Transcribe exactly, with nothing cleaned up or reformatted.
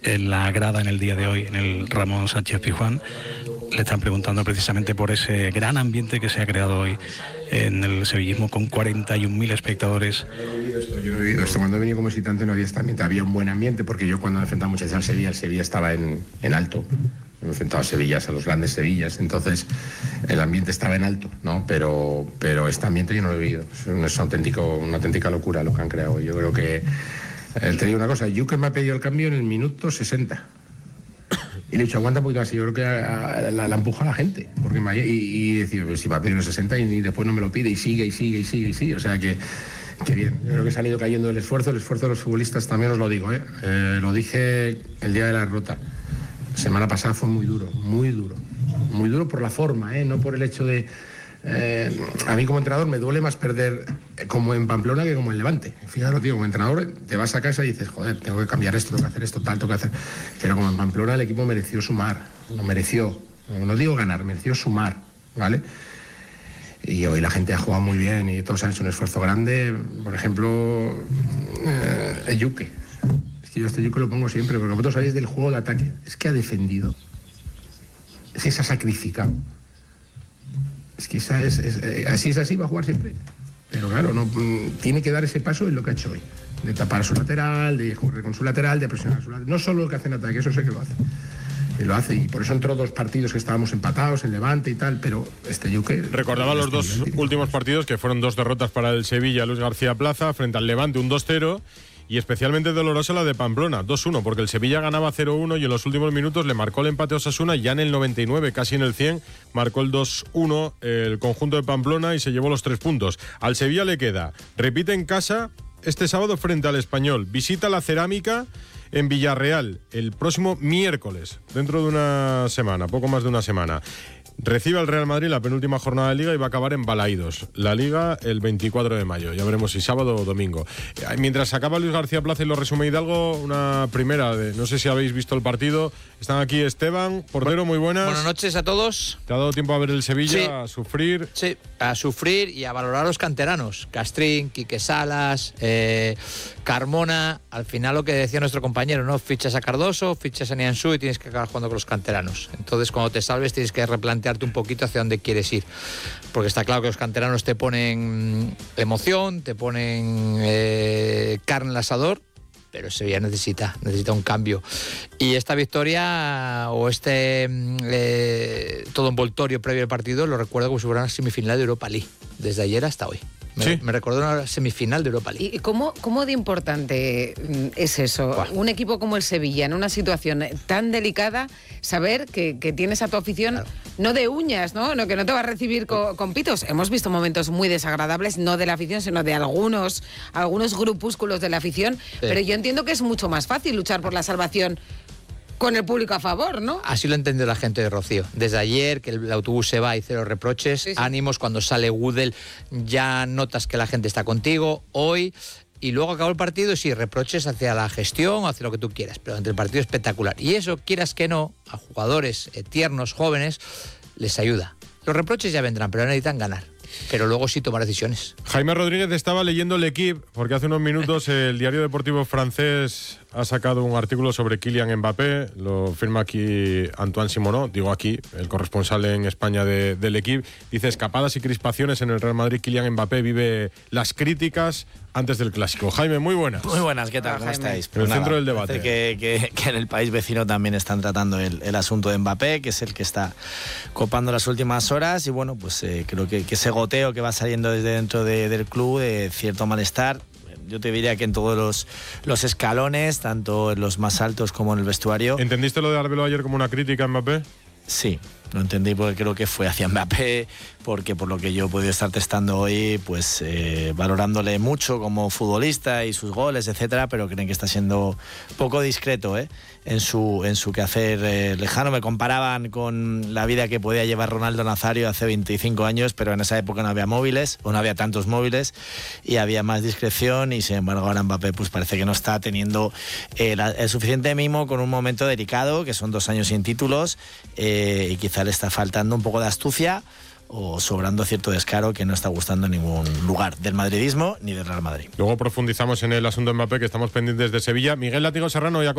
en la grada en el día de hoy, en el Ramón Sánchez Pizjuán, le están preguntando precisamente por ese gran ambiente que se ha creado hoy en el sevillismo con cuarenta y un mil espectadores. Yo he vivido esto, cuando he venido como visitante no había este ambiente, había un buen ambiente, porque yo cuando he enfrentado muchas veces al Sevilla, el Sevilla estaba en, en alto. He enfrentado a Sevillas, a los grandes Sevillas, entonces el ambiente estaba en alto, ¿no? Pero, pero este ambiente yo no lo he vivido. Es, un, es auténtico, una auténtica locura lo que han creado. Yo creo que, eh, te digo una cosa, Juque me ha pedido el cambio en el minuto sesenta. Y le he dicho, aguanta un poquito más. Y yo creo que a, a, la, la empuja a la gente. Porque me, y, y decir, pues, si va a pedir el sesenta y, y después no me lo pide y sigue y sigue y sigue y sigue. O sea que, que bien. Yo creo que se han ido cayendo el esfuerzo. El esfuerzo de los futbolistas también os lo digo, ¿eh? Eh, lo dije el día de la derrota. Semana pasada fue muy duro, muy duro. Muy duro por la forma, ¿eh? No por el hecho de... Eh, a mí como entrenador me duele más perder como en Pamplona que como en Levante. Fíjate, tío, como entrenador te vas a casa y dices, joder, tengo que cambiar esto, tengo que hacer esto, tal, tengo que hacer... Pero como en Pamplona el equipo mereció sumar, lo mereció. No digo ganar, mereció sumar, ¿vale? Y hoy la gente ha jugado muy bien y todos han hecho un esfuerzo grande. Por ejemplo, eh, el Juque. Es que yo este Juque lo pongo siempre, porque vosotros sabéis del juego de ataque. Es que ha defendido. Es que se ha sacrificado. Es que esa es, es, así es así, va a jugar siempre. Pero claro, no, tiene que dar ese paso en lo que ha hecho hoy. De tapar a su lateral, de correr con su lateral, de presionar a su lateral. No solo lo que hace en ataque, eso sé que lo hace. Y lo hace, y por eso entró dos partidos que estábamos empatados, en Levante y tal, pero este Juque... Recordaba los dos idéntico. últimos partidos, que fueron dos derrotas para el Sevilla, Luis García Plaza, frente al Levante, un dos cero, y especialmente dolorosa la de Pamplona, dos uno, porque el Sevilla ganaba cero uno y en los últimos minutos le marcó el empate a Osasuna, y ya en el noventa y nueve, casi en el cien, marcó el dos uno el conjunto de Pamplona y se llevó los tres puntos. Al Sevilla le queda, repite en casa este sábado frente al Español, visita la Cerámica en Villarreal el próximo miércoles, dentro de una semana, poco más de una semana. Recibe al Real Madrid la penúltima jornada de Liga y va a acabar en Balaídos. La Liga el veinticuatro de mayo. Ya veremos si sábado o domingo. Mientras acaba Luis García Plaza y lo resume Hidalgo, una primera de... No sé si habéis visto el partido. Están aquí Esteban, portero, muy buenas. Buenas noches a todos. ¿Te ha dado tiempo a ver el Sevilla, sí. a sufrir? Sí, a sufrir y a valorar a los canteranos. Castrín, Quique Salas, eh, Carmona. Al final lo que decía nuestro compañero, ¿no? Fichas a Cardoso, fichas a Nianzú y tienes que acabar jugando con los canteranos. Entonces, cuando te salves, tienes que replantear un poquito hacia dónde quieres ir, porque está claro que los canteranos te ponen emoción, te ponen eh, carne en el asador, pero Sevilla necesita necesita un cambio, y esta victoria o este eh, todo envoltorio previo al partido lo recuerdo como si fuera una semifinal de Europa League, desde ayer hasta hoy. Me, ¿Sí? me recordó una semifinal de Europa League. ¿Y cómo, cómo de importante es eso? Buah. Un equipo como el Sevilla, en una situación tan delicada, saber que, que tienes a tu afición, claro, no de uñas, ¿no? No, que no te va a recibir con, con pitos. Hemos visto momentos muy desagradables, no de la afición, sino de algunos, algunos grupúsculos de la afición, sí, pero yo entiendo que es mucho más fácil luchar por la salvación con el público a favor, ¿no? Así lo entendió la gente de Rocío. Desde ayer, que el autobús se va y cero reproches, sí, sí. ánimos, cuando sale Gudel ya notas que la gente está contigo. Hoy, y luego acabó el partido, sí, reproches hacia la gestión, hacia lo que tú quieras, pero entre el partido espectacular. Y eso, quieras que no, a jugadores eh, tiernos, jóvenes, les ayuda. Los reproches ya vendrán, pero necesitan ganar. Pero luego sí tomar decisiones. Jaime Rodríguez estaba leyendo L'Equipe, porque hace unos minutos el diario deportivo francés ha sacado un artículo sobre Kylian Mbappé, lo firma aquí Antoine Simonot, digo aquí, el corresponsal en España de, de L'Equipe, dice: escapadas y crispaciones en el Real Madrid, Kylian Mbappé vive las críticas antes del Clásico. Jaime, muy buenas. Muy buenas, ¿qué tal? Hola, ¿Cómo Jaime. estáis? En el Pues centro nada, del debate. Que, que, que en el país vecino también están tratando el, el asunto de Mbappé, que es el que está copando las últimas horas, y bueno, pues eh, creo que, que ese goteo que va saliendo desde dentro de, del club, de cierto malestar, yo te diría que en todos los, los escalones, tanto en los más altos como en el vestuario. ¿Entendiste lo de Arbelo ayer como una crítica a Mbappé? Sí, lo entendí porque creo que fue hacia Mbappé, porque por lo que yo he podido estar testando hoy, pues eh, valorándole mucho como futbolista y sus goles, etcétera, pero creen que está siendo poco discreto ¿eh? en su en su quehacer eh, lejano. Me comparaban con la vida que podía llevar Ronaldo Nazario hace veinticinco años, pero en esa época no había móviles, o no había tantos móviles, y había más discreción, y sin embargo ahora Mbappé pues parece que no está teniendo eh, la, el suficiente mimo con un momento delicado, que son dos años sin títulos, eh, y quizá le está faltando un poco de astucia o sobrando cierto descaro que no está gustando en ningún lugar del madridismo ni del Real Madrid. Luego profundizamos en el asunto de Mbappé, que estamos pendientes de Sevilla. Miguel Látigo Serrano ya con